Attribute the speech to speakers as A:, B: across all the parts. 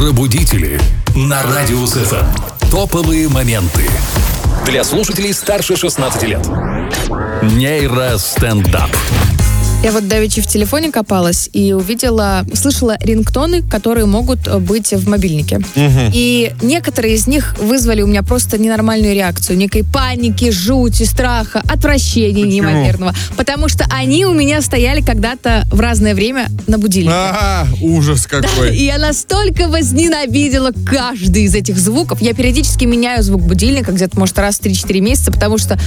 A: Шоу-пробудители на Радиус ФМ. Топовые моменты для слушателей старше 16 лет. Нейростендап.
B: Я вот давеча в телефоне копалась и слышала рингтоны, которые могут быть в мобильнике. И некоторые из них вызвали у меня просто ненормальную реакцию. Некой паники, жути, страха, отвращения неимоверного. Потому что они у меня стояли когда-то в разное время на будильнике.
C: Ужас какой.
B: Да, и я настолько возненавидела каждый из этих звуков. Я периодически меняю звук будильника где-то, может, раз в 3-4 месяца, потому что,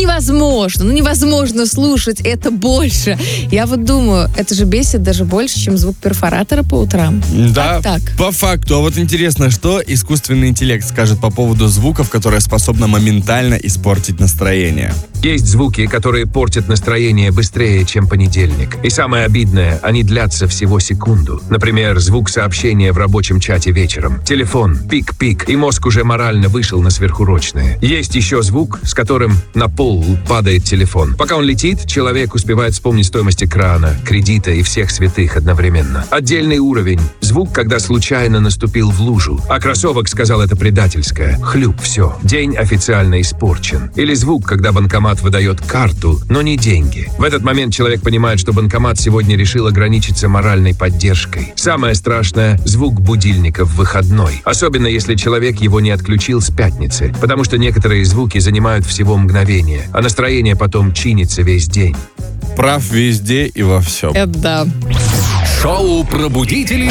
B: невозможно слушать это больше. Я вот думаю, это же бесит даже больше, чем звук перфоратора по утрам.
C: Да,
B: так.
C: По факту. А вот интересно, что искусственный интеллект скажет по поводу звуков, которые способны моментально испортить настроение.
D: Есть звуки, которые портят настроение быстрее, чем понедельник. И самое обидное, они длятся всего секунду. Например, звук сообщения в рабочем чате вечером. Телефон, пик-пик, и мозг уже морально вышел на сверхурочное. Есть еще звук, с которым на пол падает телефон. Пока он летит, человек успевает вспомнить стоимость экрана, кредита и всех святых одновременно. Отдельный уровень. Звук, когда случайно наступил в лужу. А кроссовок сказал это предательское. Хлюп, все. День официально испорчен. Или звук, когда банкомат выдает карту, но не деньги. В этот момент человек понимает, что банкомат сегодня решил ограничиться моральной поддержкой. Самое страшное – звук будильника в выходной. Особенно, если человек его не отключил с пятницы. Потому что некоторые звуки занимают всего мгновение, а настроение потом чинится весь день.
C: Прав везде и во всем.
B: Это да.
A: Шоу-пробудители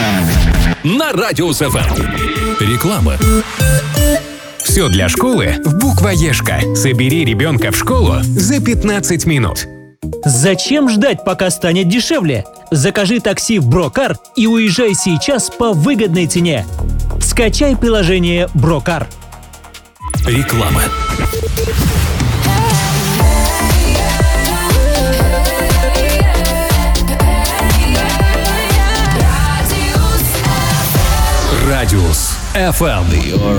A: на Радиус ФМ. Реклама.
E: Все для школы в Буквоежка. Собери ребенка в школу за 15 минут.
F: Зачем ждать, пока станет дешевле? Закажи такси в Брокар и уезжай сейчас по выгодной цене. Скачай приложение Брокар.
A: Реклама. Радиус ФМ.